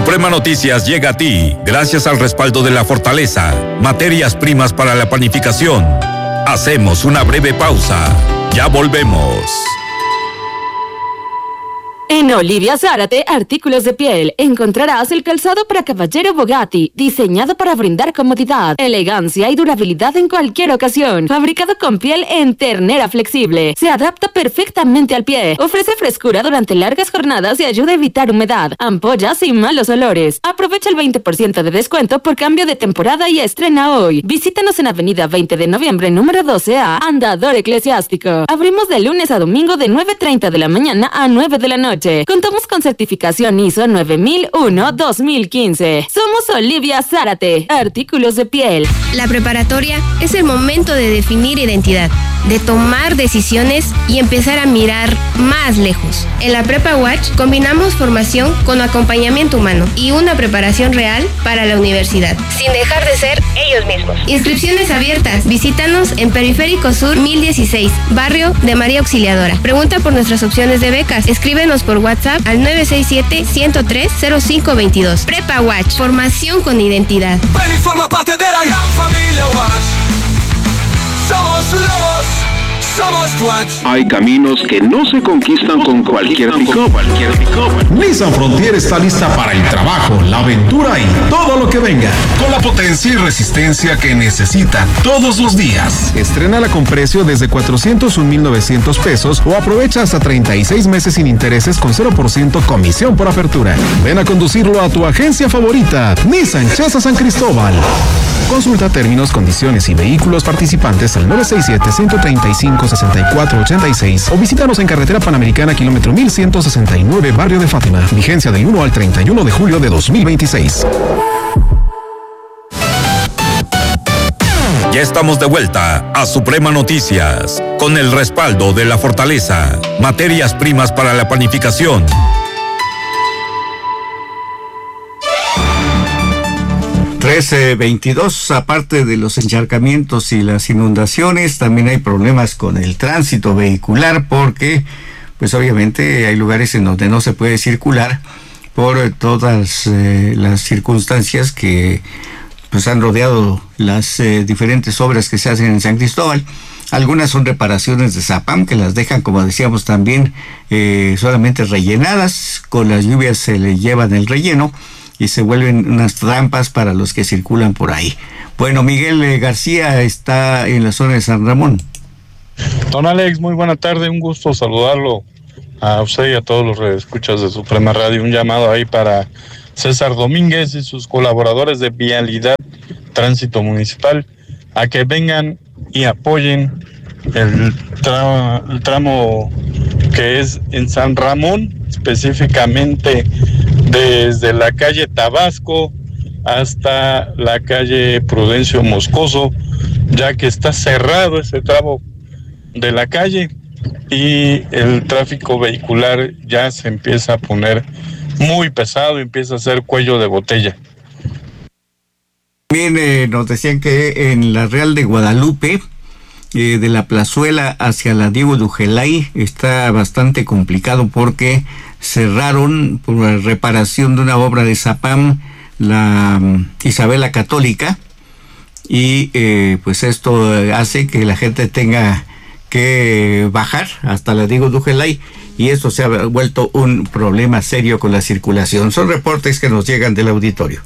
Suprema Noticias llega a ti gracias al respaldo de La Fortaleza, materias primas para la panificación. Hacemos una breve pausa. Ya volvemos. En Olivia Zárate, artículos de piel, encontrarás el calzado para caballero Bugatti, diseñado para brindar comodidad, elegancia y durabilidad en cualquier ocasión. Fabricado con piel en ternera flexible, se adapta perfectamente al pie, ofrece frescura durante largas jornadas y ayuda a evitar humedad, ampollas y malos olores. Aprovecha el 20% de descuento por cambio de temporada y estrena hoy. Visítanos en Avenida 20 de Noviembre, número 12A, Andador Eclesiástico. Abrimos de lunes a domingo de 9:30 de la mañana a 9 de la noche. Contamos con certificación ISO 9001-2015. Somos Olivia Zárate, artículos de piel. La preparatoria es el momento de definir identidad, de tomar decisiones y empezar a mirar más lejos. En la Prepa Watch combinamos formación con acompañamiento humano y una preparación real para la universidad, sin dejar de ser ellos mismos. Inscripciones abiertas. Visítanos en Periférico Sur 1016, barrio de María Auxiliadora. Pregunta por nuestras opciones de becas. Escríbenos por WhatsApp al 967-103-0522. Prepa Watch, formación con identidad. Ven y forma parte de la gran familia Watch. Somos Watch. Hay caminos que no se conquistan con cualquier pick-up. Nissan Frontier está lista para el trabajo, la aventura y todo lo que venga. Con la potencia y resistencia que necesitan todos los días. Estrénala con precio desde 401,900 pesos o aprovecha hasta 36 meses sin intereses con 0% comisión por apertura. Ven a conducirlo a tu agencia favorita, Nissan Chesa San Cristóbal. Consulta términos, condiciones y vehículos participantes al 967-135-6486 o visítanos en Carretera Panamericana, kilómetro 1169, Barrio de Fátima. Vigencia del 1 al 31 de julio de 2026. Ya estamos de vuelta a Suprema Noticias, con el respaldo de La Fortaleza, materias primas para la panificación. Aparte de los encharcamientos y las inundaciones, también hay problemas con el tránsito vehicular porque, pues obviamente hay lugares en donde no se puede circular por todas las circunstancias que pues han rodeado las diferentes obras que se hacen en San Cristóbal. Algunas son reparaciones de Zapam que las dejan, como decíamos también, solamente rellenadas. Con las lluvias se le llevan el relleno y se vuelven unas trampas para los que circulan por ahí. Bueno, Miguel García está en la zona de San Ramón. Don Alex, muy buena tarde, un gusto saludarlo a usted y a todos los radioescuchas de Suprema Radio. Un llamado ahí para César Domínguez y sus colaboradores de Vialidad Tránsito Municipal a que vengan y apoyen el tramo que es en San Ramón, específicamente desde la calle Tabasco hasta la calle Prudencio Moscoso, ya que está cerrado ese tramo de la calle y el tráfico vehicular ya se empieza a poner muy pesado y empieza a ser cuello de botella. También nos decían que en la Real de Guadalupe, de la Plazuela hacia la Diego de Ugelay, está bastante complicado porque cerraron por la reparación de una obra de Zapam, la Isabela Católica, y pues esto hace que la gente tenga que bajar hasta la Diego de Ugelay, y esto se ha vuelto un problema serio con la circulación. Son reportes que nos llegan del auditorio.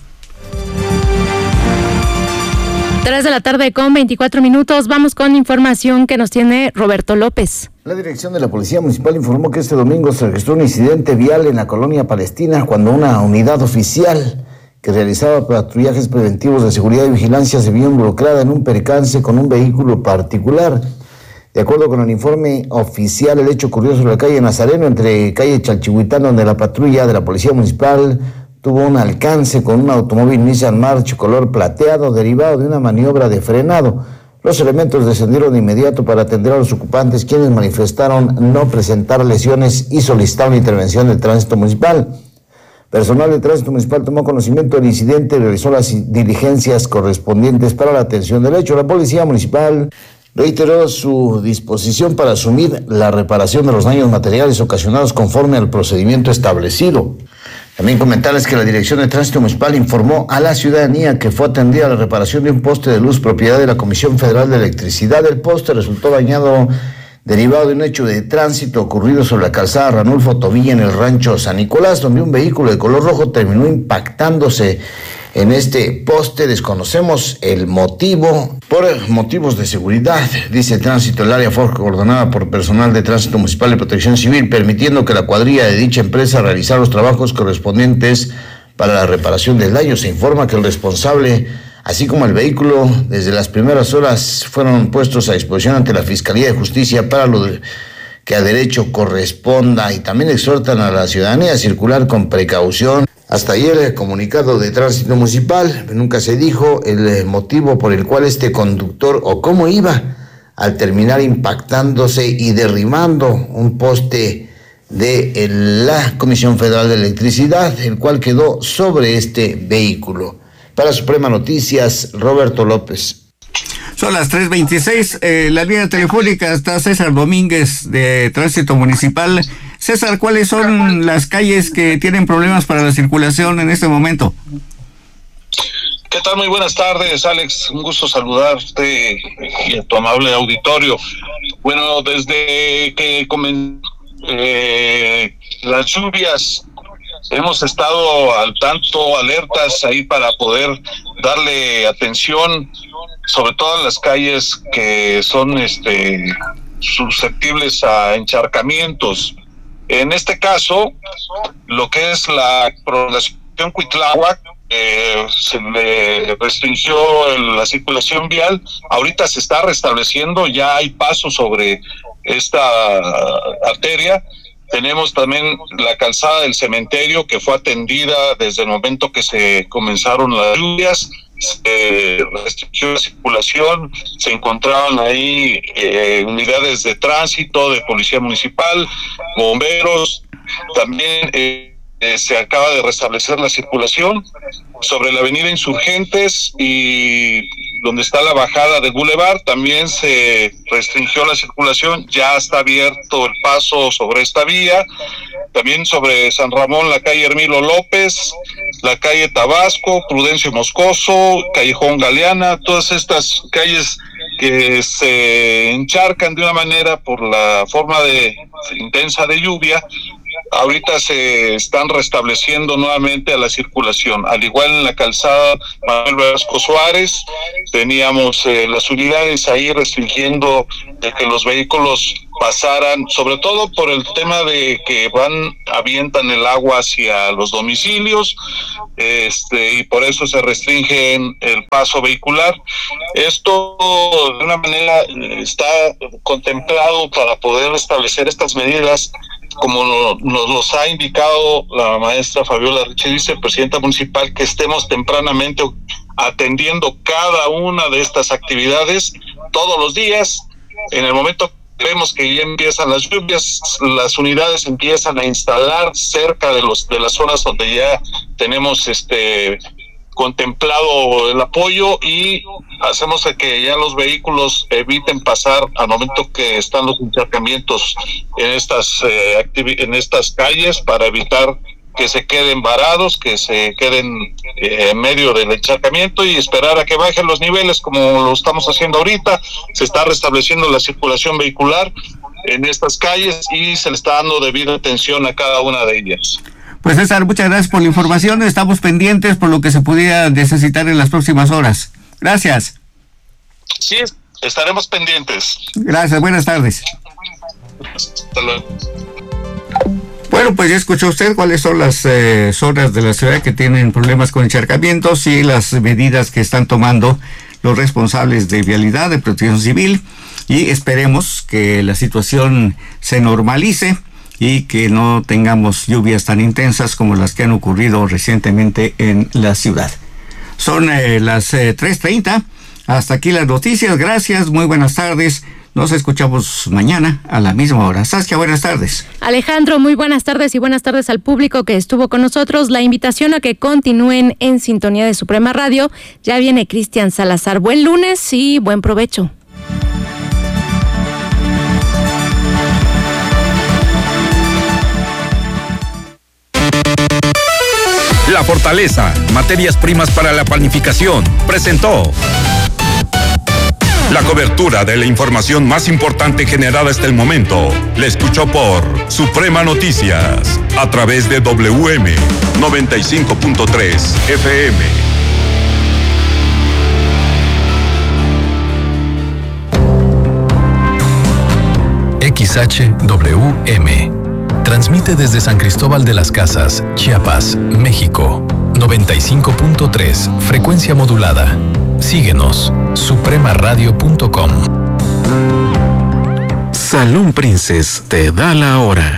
3 de la tarde con 24 minutos. Vamos con información que nos tiene Roberto López. La dirección de la Policía Municipal informó que este domingo se registró un incidente vial en la colonia Palestina cuando una unidad oficial que realizaba patrullajes preventivos de seguridad y vigilancia se vio involucrada en un percance con un vehículo particular. De acuerdo con el informe oficial, el hecho ocurrió sobre la calle Nazareno, entre calle Chalchihuitán, donde la patrulla de la Policía Municipal tuvo un alcance con un automóvil Nissan March color plateado derivado de una maniobra de frenado. Los elementos descendieron de inmediato para atender a los ocupantes, quienes manifestaron no presentar lesiones y solicitaron intervención del tránsito municipal. Personal de tránsito municipal tomó conocimiento del incidente y realizó las diligencias correspondientes para la atención del hecho. La Policía Municipal reiteró su disposición para asumir la reparación de los daños materiales ocasionados conforme al procedimiento establecido. También comentarles que la Dirección de Tránsito Municipal informó a la ciudadanía que fue atendida la reparación de un poste de luz propiedad de la Comisión Federal de Electricidad. El poste resultó dañado derivado de un hecho de tránsito ocurrido sobre la calzada Ranulfo Tobilla en el rancho San Nicolás, donde un vehículo de color rojo terminó impactándose en este poste. Desconocemos el motivo, por motivos de seguridad, dice Tránsito. El área fue coordinada por personal de Tránsito Municipal y Protección Civil, permitiendo que la cuadrilla de dicha empresa realizara los trabajos correspondientes para la reparación del daño. Se informa que el responsable, así como el vehículo, desde las primeras horas fueron puestos a disposición ante la Fiscalía de Justicia para lo que a derecho corresponda, y también exhortan a la ciudadanía a circular con precaución. Hasta ayer el comunicado de Tránsito Municipal, nunca se dijo el motivo por el cual este conductor o cómo iba al terminar impactándose y derribando un poste de la Comisión Federal de Electricidad, el cual quedó sobre este vehículo. Para Suprema Noticias, Roberto López. Son las 3:26, la línea telefónica está César Domínguez de Tránsito Municipal. César, ¿cuáles son las calles que tienen problemas para la circulación en este momento? ¿Qué tal? Muy buenas tardes, Alex. Un gusto saludarte y a tu amable auditorio. Bueno, desde que las lluvias, hemos estado al tanto, alertas ahí para poder darle atención, sobre todo a las calles que son susceptibles a encharcamientos. En este caso, lo que es la prolongación Cuitláhuac, se le restringió la circulación vial. Ahorita se está restableciendo, ya hay paso sobre esta arteria. Tenemos también la calzada del cementerio, que fue atendida desde el momento que se comenzaron las lluvias. Se restringió la circulación, se encontraban ahí unidades de tránsito, de policía municipal, bomberos. También se acaba de restablecer la circulación sobre la avenida Insurgentes y donde está la bajada del Boulevard. También se restringió la circulación, ya está abierto el paso sobre esta vía. También sobre San Ramón, la calle Hermilo López, la calle Tabasco, Prudencio Moscoso, Callejón Galeana, todas estas calles que se encharcan de una manera por la forma intensa de lluvia. Ahorita se están restableciendo nuevamente a la circulación. Al igual en la calzada Manuel Velasco Suárez, teníamos las unidades ahí restringiendo de que los vehículos pasaran, sobre todo por el tema de que avientan el agua hacia los domicilios, y por eso se restringe el paso vehicular. Esto de una manera está contemplado para poder establecer estas medidas, como nos los ha indicado la maestra Fabiola Richie, vicepresidenta municipal, que estemos tempranamente atendiendo cada una de estas actividades todos los días. En el momento que vemos que ya empiezan las lluvias, las unidades empiezan a instalar cerca de las zonas donde ya tenemos contemplado el apoyo, y hacemos que ya los vehículos eviten pasar al momento que están los encharcamientos en estas calles, para evitar que se queden varados, que se queden en medio del encharcamiento, y esperar a que bajen los niveles como lo estamos haciendo ahorita. Se está restableciendo la circulación vehicular en estas calles y se le está dando debida atención a cada una de ellas. Pues César, muchas gracias por la información. Estamos pendientes por lo que se pudiera necesitar en las próximas horas. Gracias. Sí, estaremos pendientes. Gracias, buenas tardes. Hasta luego. Bueno, pues ya escuchó usted cuáles son las zonas de la ciudad que tienen problemas con encharcamientos y las medidas que están tomando los responsables de vialidad, de protección civil, y esperemos que la situación se normalice y que no tengamos lluvias tan intensas como las que han ocurrido recientemente en la ciudad. Son las 3:30. Hasta aquí las noticias. Gracias, muy buenas tardes. Nos escuchamos mañana a la misma hora. Saskia, buenas tardes. Alejandro, muy buenas tardes y buenas tardes al público que estuvo con nosotros. La invitación a que continúen en sintonía de Suprema Radio. Ya viene Cristian Salazar. Buen lunes y buen provecho. La Fortaleza, materias primas para la panificación, presentó la cobertura de la información más importante generada hasta el momento. La escuchó por Suprema Noticias, a través de WM 95.3 FM. XHWM. Transmite desde San Cristóbal de las Casas, Chiapas, México. 95.3, frecuencia modulada. Síguenos, supremaradio.com. Salón Princess te da la hora.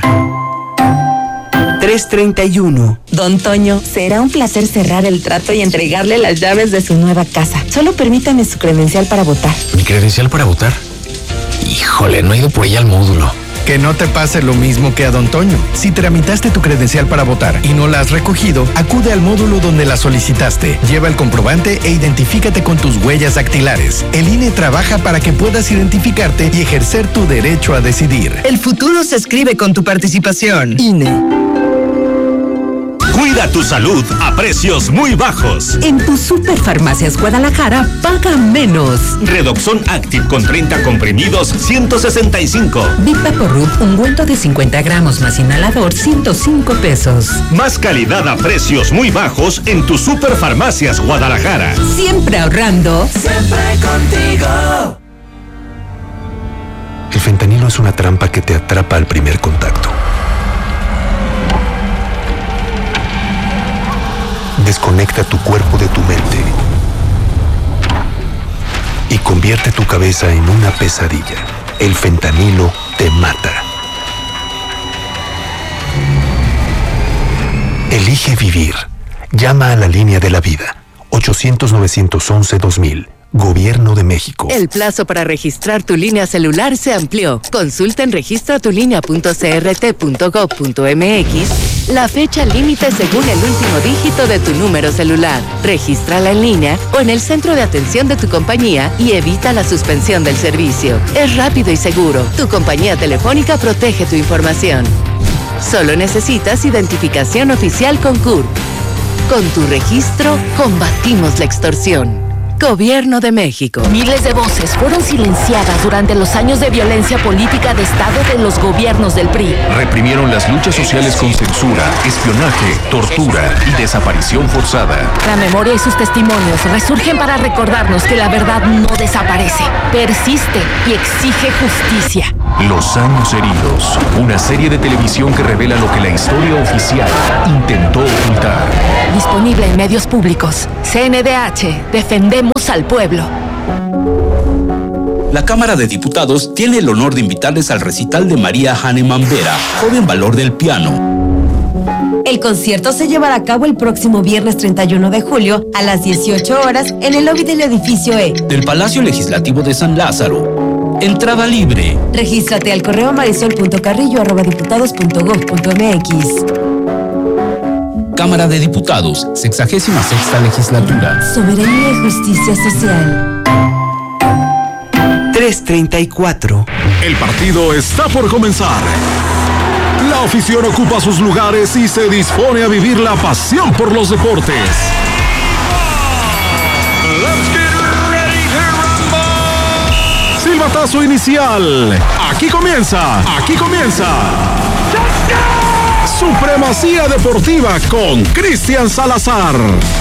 3:31. Don Toño, será un placer cerrar el trato y entregarle las llaves de su nueva casa. Solo permítame su credencial para votar. ¿Mi credencial para votar? Híjole, no he ido por ella al módulo. Que no te pase lo mismo que a Don Toño. Si tramitaste tu credencial para votar y no la has recogido, acude al módulo donde la solicitaste. Lleva el comprobante e identifícate con tus huellas dactilares. El INE trabaja para que puedas identificarte y ejercer tu derecho a decidir. El futuro se escribe con tu participación. INE. Cuida tu salud a precios muy bajos. En tu Superfarmacias Guadalajara, paga menos. Redoxon Active con 30 comprimidos, 165. Vipaporrub, ungüento de 50 gramos más inhalador, 105 pesos. Más calidad a precios muy bajos en tu Superfarmacias Guadalajara. Siempre ahorrando. Siempre contigo. El fentanilo es una trampa que te atrapa al primer contacto. Desconecta tu cuerpo de tu mente y convierte tu cabeza en una pesadilla. El fentanilo te mata. Elige vivir. Llama a la línea de la vida. 800-911-2000. Gobierno de México. El plazo para registrar tu línea celular se amplió. Consulta en registratulinea.crt.gov.mx la fecha límite según el último dígito de tu número celular. Regístrala en línea o en el centro de atención de tu compañía y evita la suspensión del servicio. Es rápido y seguro. Tu compañía telefónica protege tu información. Solo necesitas identificación oficial con CURP. Con tu registro, combatimos la extorsión. Gobierno de México. Miles de voces fueron silenciadas durante los años de violencia política de Estado de los gobiernos del PRI. Reprimieron las luchas sociales con censura, espionaje, tortura y desaparición forzada. La memoria y sus testimonios resurgen para recordarnos que la verdad no desaparece, persiste y exige justicia. Los años heridos. Una serie de televisión que revela lo que la historia oficial intentó ocultar. Disponible en medios públicos. CNDH. Defendemos al pueblo. La Cámara de Diputados tiene el honor de invitarles al recital de María Hahnemann Vera, joven valor del piano. El concierto se llevará a cabo el próximo viernes 31 de julio a las 18 horas en el lobby del edificio E. Del Palacio Legislativo de San Lázaro. Entrada libre. Regístrate al correo marisol.carrillo@diputados.gov.mx. Cámara de Diputados, 66ª Legislatura. Soberanía y justicia social. 3:34. El partido está por comenzar. La afición ocupa sus lugares y se dispone a vivir la pasión por los deportes. Silbatazo inicial. Aquí comienza. Supremacía Deportiva con Cristian Salazar.